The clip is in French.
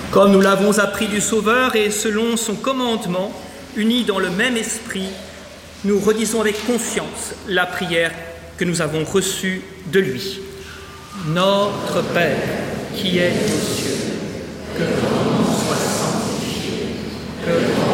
Comme nous l'avons appris du Sauveur et selon son commandement, unis dans le même esprit, nous redisons avec confiance la prière que nous avons reçue de lui. Notre Père, qui es aux cieux, que ton nom soit sanctifié, que